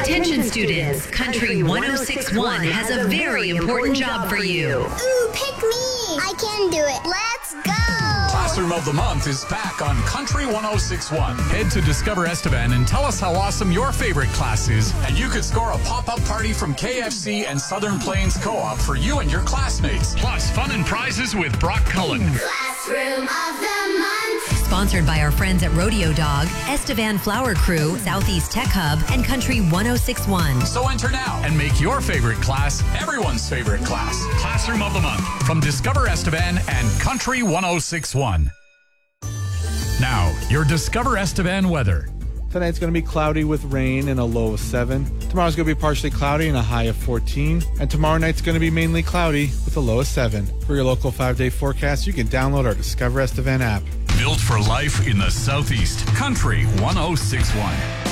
Attention students, Country 1061 has a very important job for you. Ooh, pick me. I can do it. Let's go. Classroom of the Month is back on Country 1061. Head to Discover Estevan and tell us how awesome your favorite class is, and you could score a pop-up party from KFC and Southern Plains Co-op for you and your classmates. Plus, fun and prizes with Brock Cullen. Classroom of the Month. Sponsored by our friends at Rodeo Dog, Estevan Flower Crew, Southeast Tech Hub, and Country 1061. So enter now and make your favorite class everyone's favorite class. Classroom of the Month from Discover Estevan and Country 1061. Now, your Discover Estevan weather. Tonight's going to be cloudy with rain and a low of 7. Tomorrow's going to be partially cloudy and a high of 14. And tomorrow night's going to be mainly cloudy with a low of 7. For your local 5-day forecast, you can download our Discover Estevan app. Built for life in the Southeast. Country 1061.